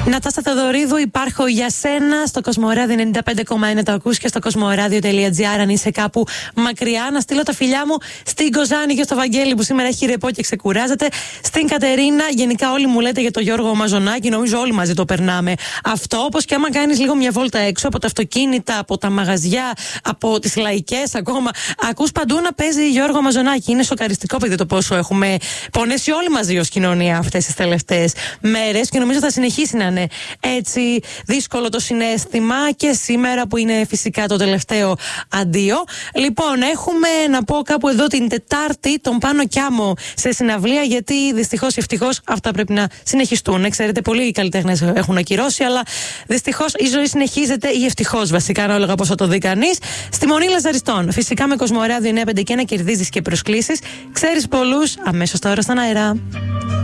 Νατάσα Θεοδωρίδου, υπάρχω για σένα. Στο Κοσμοράδιο 95,1 το ακούς και στο κοσμοράδιο.gr αν είσαι κάπου μακριά. Να στείλω τα φιλιά μου στην Κοζάνη και στο Βαγγέλη που σήμερα έχει ρεπό και ξεκουράζεται. Στην Κατερίνα, γενικά όλοι μου λέτε για τον Γιώργο Μαζονάκη. Νομίζω όλοι μαζί το περνάμε αυτό. Όπως και άμα κάνεις λίγο μια βόλτα έξω από τα αυτοκίνητα, από τα μαγαζιά, από τις λαϊκές ακόμα, ακούς παντού να παίζει Γιώργο Μαζονάκη. Είναι σοκαριστικό, παιδί, το πόσο έχουμε πονέσει όλοι μαζί ως κοινωνία αυτές τις τελευταίες μέρες και νομίζω θα συνεχίσει να είναι έτσι δύσκολο το συναίσθημα και σήμερα που είναι φυσικά το τελευταίο αντίο. Λοιπόν, έχουμε να πω κάπου εδώ την Τετάρτη τον Πάνο Κιάμο σε συναυλία, γιατί δυστυχώς ή ευτυχώς αυτά πρέπει να συνεχιστούν. Ξέρετε, πολλοί οι καλλιτέχνες έχουν ακυρώσει, αλλά δυστυχώς η ζωή συνεχίζεται, ή ευτυχώς βασικά, ανάλογα πώς θα το δει κανείς. Στη Μονή Λαζαριστών, φυσικά με Κοσμοράδιο 951 κερδίζεις και προσκλήσεις. Ξέρεις πολλούς, αμέσως τώρα στον αέρα.